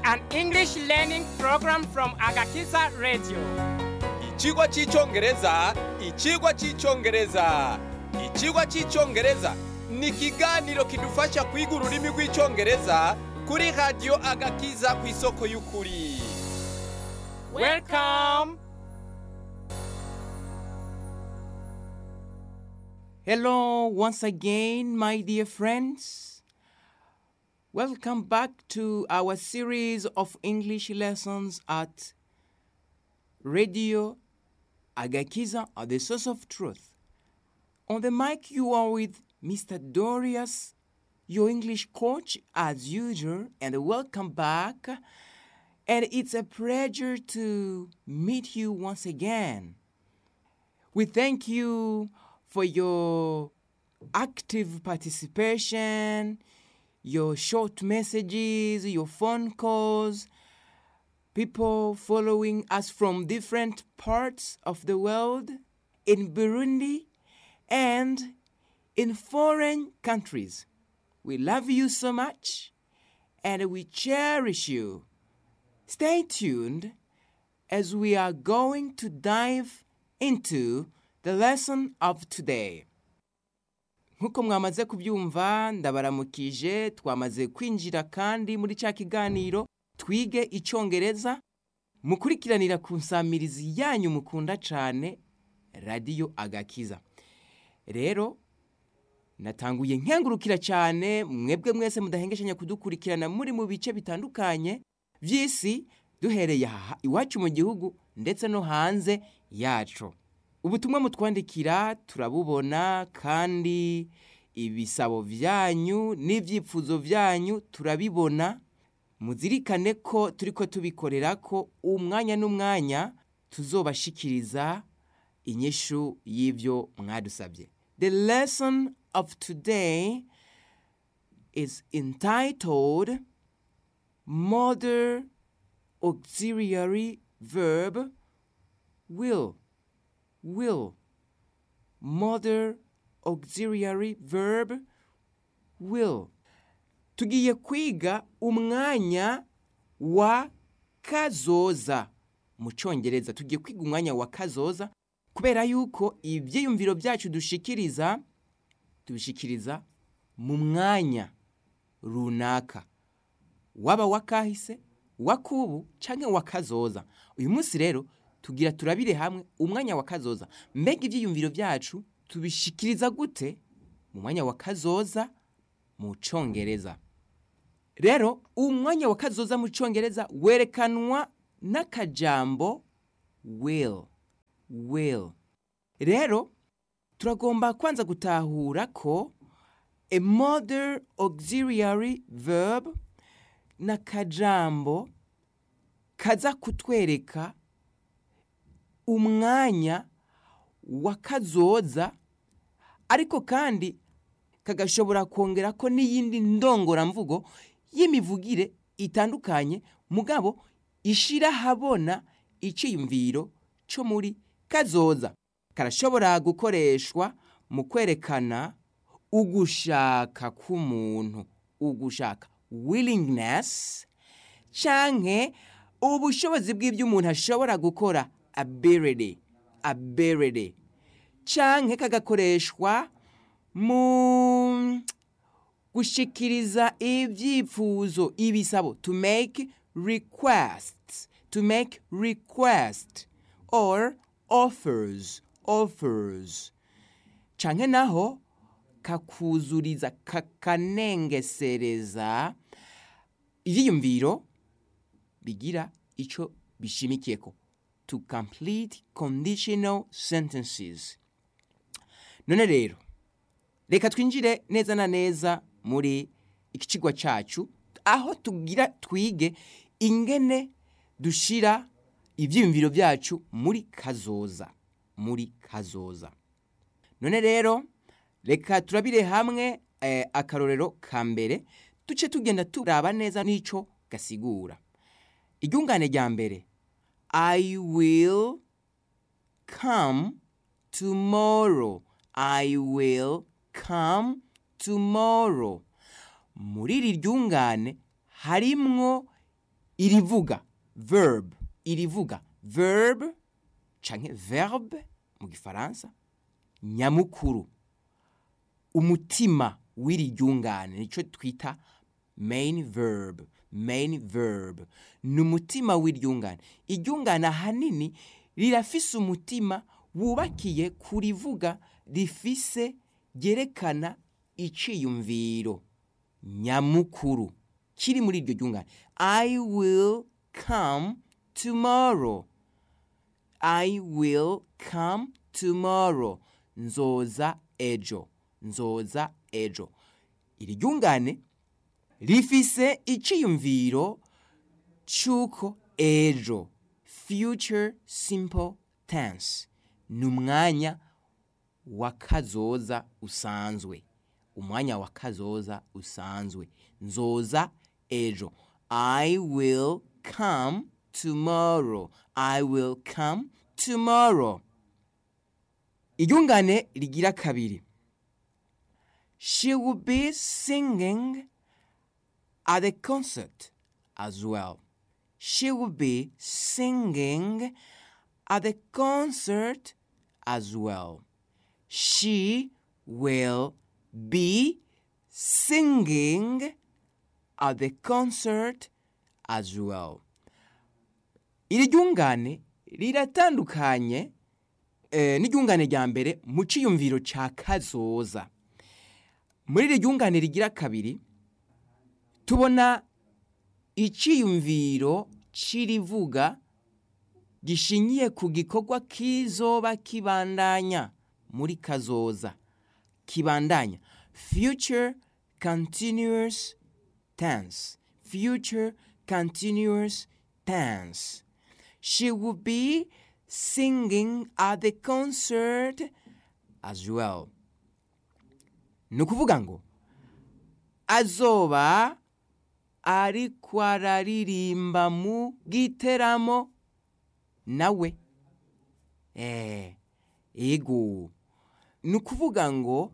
an English learning program from Agakiza Radio. Ichigwa cy'icyongereza, ichigwa cy'icyongereza. Ichigwa cy'icyongereza ni ikiganiro kidufasha kwiga ururimi rw'icyongereza kuri Radio Agakiza ku isoko y'ukuri. Welcome. Hello once again, my dear friends. Welcome back to our series of English lessons at Radio Agakiza, the source of truth. On the mic, you are with Mr. Dorius, your English coach, as usual, and welcome back. And it's a pleasure to meet you once again. We thank you for your active participation, your short messages, your phone calls, people following us from different parts of the world, in Burundi and in foreign countries. We love you so much and we cherish you. Stay tuned as we are going to dive into the lesson of today. Nkuko mwamaze kubyumva, ndabaramukije, twamaze kwinjira kandi muri cya kiganiro twige icyongereza, mukurikiranira ku nsamirizi yanyu mukunda cyane, Radio Agakiza. Rero natanguye nkengurukira cyane mwebwe mwese mudahengeshanya kudukurikirana muri mu bice bitandukanye by'isi, duhereye aha iwacu mu gihugu ndetse no hanze yacu. Ubutumwa mutwandikira turabubona, kandi ibisabo byanyu n'ibyifuzo byanyu turabibona. Muzirikane ko turiko tubikorera ko umwanya n'umwanya tuzobashikiriza inyishu y'ivyo mwadusabye. The lesson of today is entitled Modern Auxiliary Verb Will. Will. Modern auxiliary verb will. Tugiye kwiga umwanya wa kazoza mu cyongereza. Tugiye kwiga umwanya wa kazoza kubera yuko ibyiyumviro byacu tubishikiriza mu mwanya runaka, waba wakahise, wakubu canke wakazoza. Uyu munsi rero tugira turabire hamwe umwanya wa kazoza. Mbega ibyiyumviro byacu tubishikiriza gute mu mwanya wa kazoza mu cyongereza? Rero umwanya wa kazoza mu cyongereza werekanwa n'akajambo will. Will. Rero turagomba kwanza gutahura ko a modern auxiliary verb n'akajambo kaza kutwereka umwanya wa kazoza, ariko kandi kagashobora kongera ko n'iyindi ndongoramvugo y'imivugire itandukanye, mugabo ishira habona iciyumviro cyo muri kazoza. Karashobora gukoreshwa mu kwerekana ugushaka k'umuntu, ugushaka, willingness, canke ubushobozi bw'ibyo umuntu ashobora gukora, ability. Canke kagakoreshwa mu gushikiriza ibyifuzo, ibisabo, to make requests or offers. Canke naho kakuzuriza, kakanengesereza ivyiyumviro bigira ico bishimikiyeko, to complete conditional sentences. None rero reka twinjire neza na neza muri ikicigwa cyacu, aho tugira twige ingene dushira ivyiyumviro byacu muri kazoza. None rero reka turabire hamwe akarorero ka mbere, duce tugenda turaba neza n'ico gasigura. Iryungane rya mbere, I will come tomorrow. I will come tomorrow. Muri iri ryungane harimwo irivuga verb, irivuga verb canke verbe mu gifaransa nyamukuru, umutima w'iri ryungane nico twita main verb. Main verb ni umutima w'iryungane. Iryungane ahanini rirafise umutima wubakiye kurivuga rifise ryerekana iciyumviro nyamukuru kiri muri iryo ryungane. I will come tomorrow. I will come tomorrow. Nzoza ejo. Nzoza ejo. Iri ryungane rifise iciyumviro c'uko ejo, future simple tense, ni umwanya wa kazoza usanzwe. Umwanya wa kazoza usanzwe. Nzoza ejo. I will come tomorrow. I will come tomorrow. Iryungane rigira kabiri. She will be singing at the concert as well. She will be singing at the concert as well. She will be singing at the concert as well. Iri ryungane riratandukanye n'iryungane rya mbere mu ciyumviro ca kazoza. Muri iri ryungane rigira kabiri tubona iciyumviro c'irivuga gishingiye ku gikorwa kizoba kibandanya muri kazoza. Kibandanya. Future continuous tense. Future continuous tense. She will be singing at the concert as well. Nukuvuga ngo azoba ariko araririmba mu giteramo nawe. Ego. Nukuvuga ngo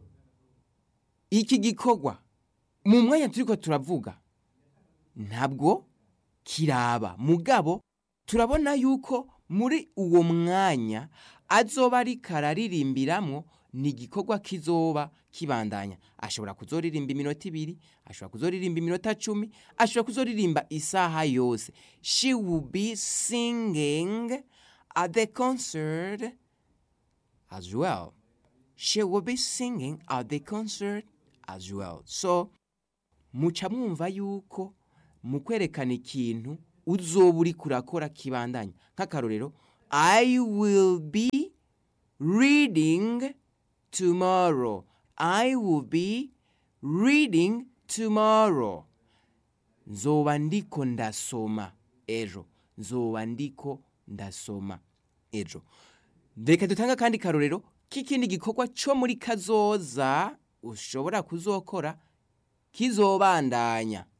iki gikorwa mu mwanya turiko turavuga ntabwo kiraba, mugabo turabona yuko muri uwo mwanya azoba ariko araririmbiramwo ni igikorwa kizoba kibandanya. Ashobora kuzoririmba iminota 2, ashobora kuzoririmba iminota 10, ashobora kuzoririmba isaha yose. She will be singing at the concert as well. She will be singing at the concert as well. So, muca mwumva yuko mu kwerekana ikintu uzoba uri kurakora kibandanya. Nk'akarorero, I will be reading tomorrow. I will be reading tomorrow. Nzoba ndiko ndasoma ejo. Nzoba ndiko ndasoma ejo. Reka dutanga kandi karorero k'ikindi gikorwa cyo muri kazoza ushobora kuzokora kizobandanya.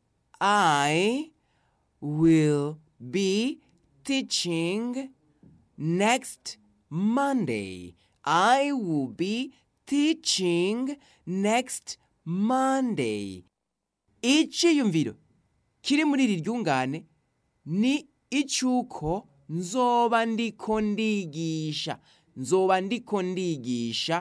I will be teaching next Monday. I will be teaching next Monday. Iciyumviro kiri muri iri ryungane ni icuko nzoba ndiko ndigisha. Nzoba ndiko ndigisha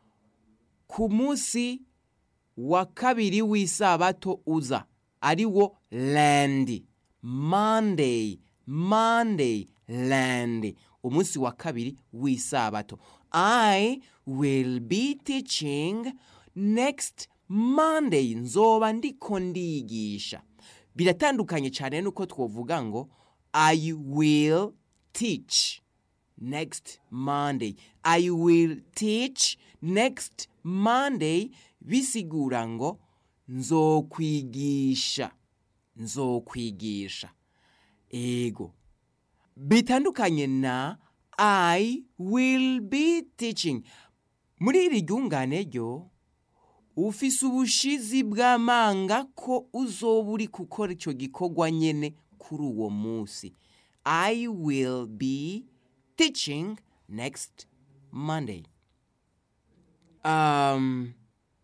ku munsi wa kabiri w'isabato uza, ari wo land. Monday, Monday, land. Umunsi wa kabiri w'isabato. I will be teaching next Monday. Nzoba ndiko ndigisha. Biratandukanye cyane nuko twovuga ngo I will teach next Monday. I will teach next Monday bisigura ngo nzokwigisha. Nzokwigisha. Ego. Bitandukanye na I will be teaching. Muri iri ryungane ryo ufise ubushizi bw'amanga ko uzoba uri gukora ico gikorwa nyene kuri uwo munsi. I will be teaching next Monday.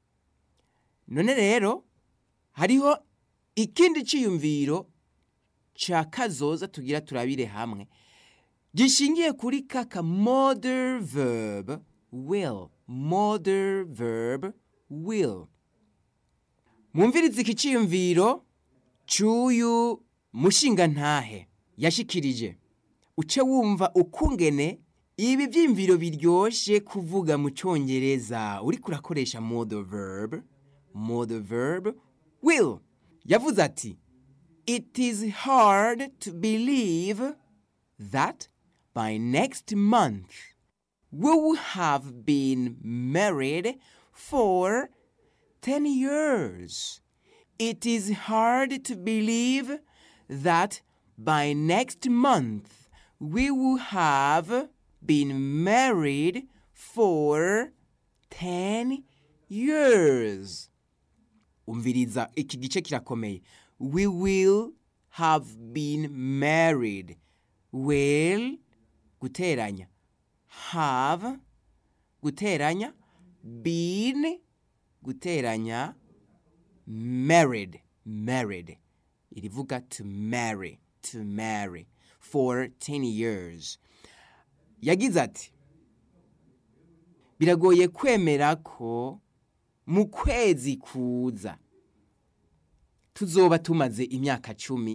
None rero hariho ikindi ciyumviro ca kazoza tugira turabire hamwe gishingiye kuri kaka modal verb will. Modal verb will. Mwumvirize ikiciyumviro c'uyu mushinga ntahe yashikirije. Uce wumva ukungene ibi vyimviro biryoshe kuvuga mu Congereza uriko urakoresha modal verb. Modal verb will. Yavuze ati, it is hard to believe that by next month we will have been married for 10 years. It is hard to believe that by next month we will have been married for 10 years. Umviriza iki gice kirakomeye. We will have been married. Will guteranya. Have guteranya. Been guteranya. Married. Married. Irivuga to marry. To marry. For 10 years. Yagize ati, biragoye kwemera ko mu kwezi kuza tuzoba tumaze imyaka 10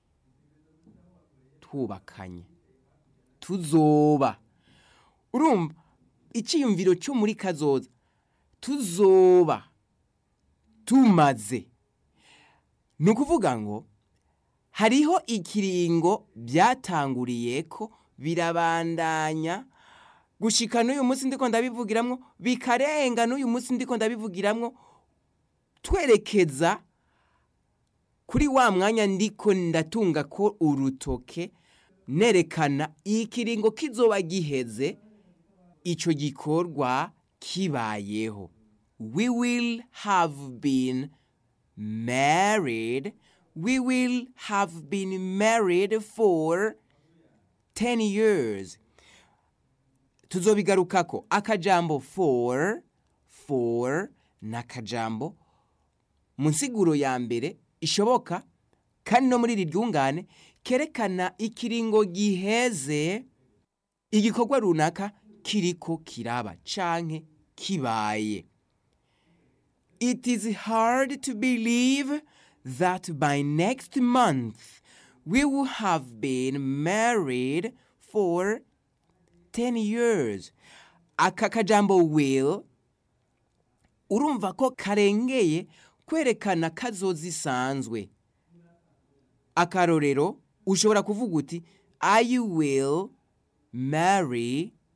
twubakanye. Tuzoba. Urumva iciyumviro cyo muri kazoza. Tuzoba tumaze. Nukuvuga ngo hariho ikiringo byatanguriyeko birabandanya gushika n'uyu munsi ndiko ndabivugiramwo bikarenga n'uyu munsi ndiko ndabivugiramwo twerekeza kuri wa mwanya ndiko ndatunga ko urutoke nerekana ikiringo kizoba giheze ico gikorwa kibayeho. We will have been married. We will have been married for 10 years. Tuzobigarukako akajambo for n'akajambo mu nsiguro ya mbere ishoboka kandi no muri iri ryungane kerekana ikiringo giheze igikorwa runaka kiriko kiraba canke kibaye. It is hard to believe that by next month we will have been married for 10 years. Aka kajambo will urumva ko karengeye kwerekana kazoza isanzwe. Akarorero ushobora kuvuga uti I will marry